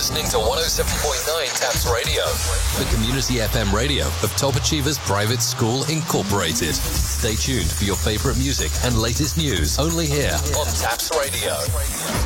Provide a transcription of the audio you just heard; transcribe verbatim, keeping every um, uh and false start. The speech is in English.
listening to one oh seven point nine Taps Radio, the community F M radio of Top Achievers Private School Incorporated. Stay tuned for your favorite music and latest news only here on Taps Radio.